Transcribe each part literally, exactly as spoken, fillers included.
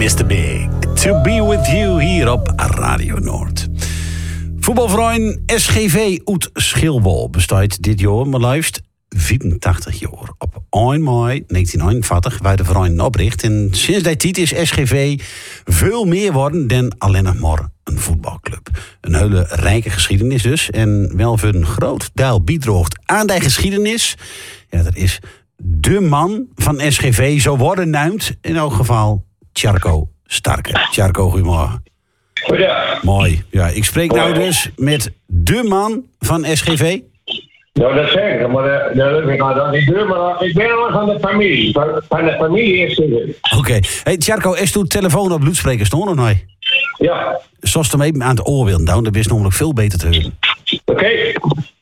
mister Big. To be with you hier op Radio Noord. Voetbalverein S G V uit Schilwol bestaat dit jaar maar liefst vierentachtig jaar. Op één mei negentien eenenveertig werd de verein opricht. En sinds die tijd is S G V veel meer geworden dan alleen nog maar een voetbalclub. Een hele rijke geschiedenis dus. En wel voor een groot deel bijdraagt aan die geschiedenis. Ja, dat is de man van S G V, zo worden naamd. In elk geval Tjarko Starke. Tjarko, goedemorgen. Ja. Mooi. Ja, ik spreek nou dus met de man van S G V. Nou, dat zeg ik, maar uh, dat lukt ik nou dan niet doen, maar ik ben al van de familie. Van, van de familie is het. Oké. Okay. Hey, Tjarko, is toen telefoon op luidspreker staan of nee? Ja. Zoals hem even aan het oor willen doen, dat is namelijk veel beter te horen. Oké. Okay.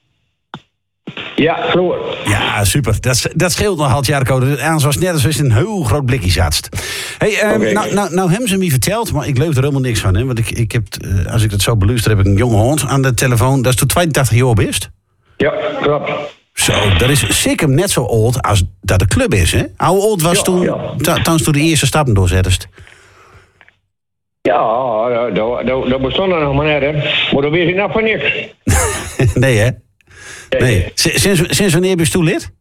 Ja, vroeger. Ja, super. Dat, dat scheelt nogal, Tjarko. Anders was net als een heel groot blikje zatst. Hey, um, okay. nou, nou, nou hebben ze me verteld, maar ik leef er helemaal niks van. Hè? Want ik, ik heb, uh, als ik het zo beluister, heb ik een jonge hond aan de telefoon. Dat is toen tweeëntachtig jaar best. Ja, klopt. Zo, dat is zeker net zo oud als dat de club is, hè? Hoe oud was ja, toen, ja. trouwens toen de eerste stappen doorzettest? Ja, dat bestond er nog maar net, hè. Maar dat weet ik nog van niks. Nee, hè? Nee. Sinds, sinds wanneer ben je toen lid?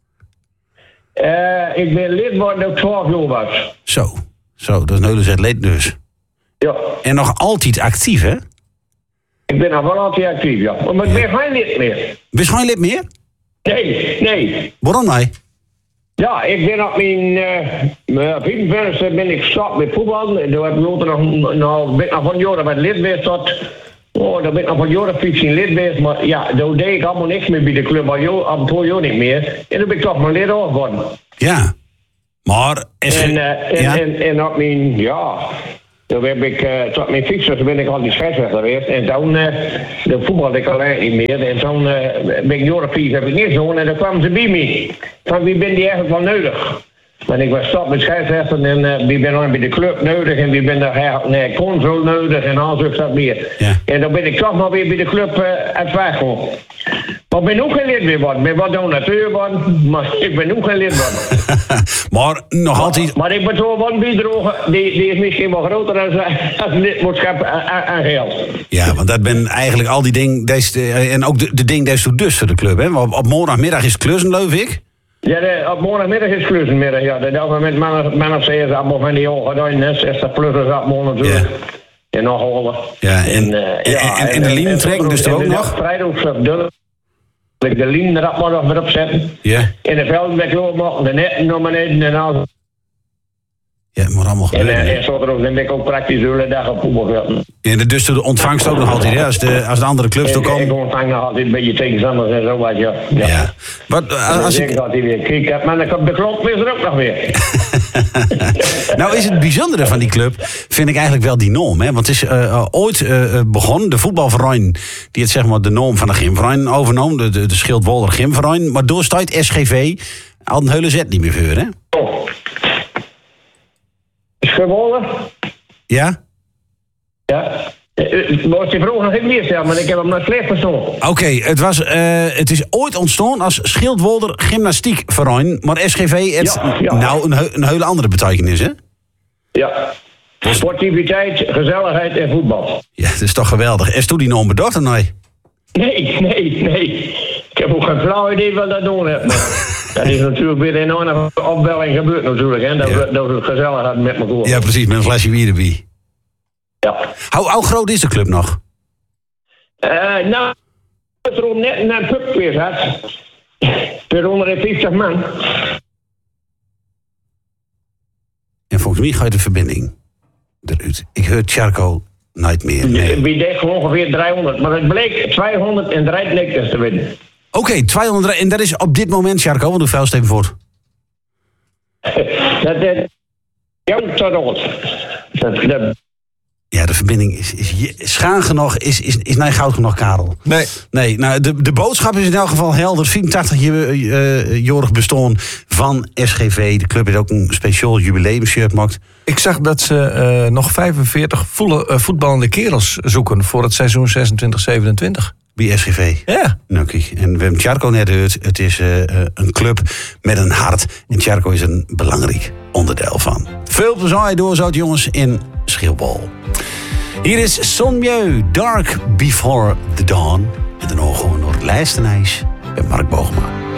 Uh, ik ben lid geworden toen ik twaalf jaar was. Zo, zo, dat is een hele zet lid dus. Ja. En nog altijd actief, hè? Ik ben nog wel altijd actief, ja. Maar ik ben ja. geen lid meer. Ben je geen lid meer? Nee, nee. Waarom nee? Ja, ik ben op mijn uh, vierentwintigste ben ik gestopt met voetbal. En toen heb ik nog, nou, ben ik nog van jaren bij lid geweest tot... Oh, dan ben ik nog van jaren fiets in lid geweest. Maar ja, toen deed ik allemaal niks meer bij de club. Maar joh, af en toe joh niet meer. En toen ben ik toch maar lid geworden. Ja. Maar... Is en, uh, en, ja? en, en op mijn... Ja... Toen heb ik, uh, tot mijn fietsers ben ik al die scheidsrechter geweest. En toen uh, de voetbal ik alleen niet meer. En toen uh, ben ik Jorefiets heb ik niet zo. En dan kwamen ze bij me. Van wie ben die eigenlijk wel nodig? Want ik was stop met scheidsrechter en uh, wie ben dan bij de club nodig. En wie ben daar eigenlijk nee, controle nodig en al zo meer. Ja. En dan ben ik toch maar weer bij de club uh, uit weggekomen. Maar ik ben ook geen lid meer geworden. Ik ben wat donateur geworden, maar ik ben ook geen lid geworden. Maar nog altijd... Maar, maar ik ben zo van biedrogen, die, die is misschien wel groter dan als lidmaatschap aan geld. Ja, want dat ben eigenlijk al die dingen, deze, en ook de, de ding deze dus voor de club, hè? Op, op morgenmiddag is klussen, geloof ik. Ja, de, op morgenmiddag is klussenmiddag, ja. Dat doen we met mannen of zeven allemaal van die jongen gedaan, zestig plussers op morgen natuurlijk. Ja. En nog holen. Ja, en, en, uh, ja, en, en, en de lijn trekken dus er ook nog? Vrijdag ik de lijn er maar nog weer opzetten. Ja. In de velden met je maken, de netten naar beneden en al. Ja, het moet allemaal gebeuren. En, uh, en zo dan ben ik ook praktisch de hele dag op voetbalvelden. Ja, en dus de ontvangst ook nog altijd, hè? Als de, als de andere clubs toe komen. Ik ontvang nog altijd een beetje tegenstanders en zo wat, ja. Ja. ja. Wat, uh, als ik... ik dat hij weer kriek heb, maar dan komt de klok weer er ook nog weer. Nou is het bijzondere van die club, vind ik eigenlijk wel die norm. Hè? Want het is uh, ooit uh, begonnen, de voetbalverein, die het zeg maar de norm van de gymverein overnam, de, de, de Schildwolder gymverein. Maar door staat S G V al een hele zet niet meer voor, hè? Oh. Is gewonnen? Ja? Ja. Moest je vroeger nog even meer stellen, maar ik heb hem nog slecht verstaan. Oké, okay, het, was, uh, het is ooit ontstaan als Schildwolder Gymnastiekverein, maar S G V heeft ja, ja. nou een, he- een hele andere betekenis, hè? Ja. Sportiviteit, gezelligheid en voetbal. Ja, dat is toch geweldig. Is toen die norm bedacht of nee? Nee, nee, nee. Ik heb ook geen flauw idee wat dat doen heb. Dat is natuurlijk weer een enorme opbelling gebeurd natuurlijk, hè? Dat, ja. dat we het gezellig hadden met elkaar. Ja, precies, met een flesje bier erbij. Ja. Hoe, hoe groot is de club nog? Uh, nou, als er om net een pubquiz had, per honderdvijftig man. En volgens mij gaat de verbinding eruit. Ik hoor Tjarko nooit meer. Nee. Wie deed ongeveer driehonderd, maar het bleek tweehonderddrie te winnen. Oké, okay, tweehonderd, en dat is op dit moment, Tjarko, want hoeveel steven voor? dat is... Ja, dat dat Ja, de verbinding is, is schaam genoeg, is, is, is nee, goud genoeg, Karel. Nee. Nee, nou, de, de boodschap is in elk geval helder. vierentachtig-jarig bestaan van S G V. De club heeft ook een speciaal jubileumshirt gemaakt. Ik zag dat ze uh, nog vijfenveertig voele, uh, voetballende kerels zoeken voor het seizoen zesentwintig zevenentwintig. bij S G V. Ja. Nou, kijk. En we hebben Tjarko net gehoord. Het is uh, een club met een hart. En Tjarko is een belangrijk onderdeel van. Veel plezier door zo, jongens, in Schilbol. Hier is Son Mieu, Dark Before the Dawn. En dan nog gewoon door het lijstenijs met Mark Boogma.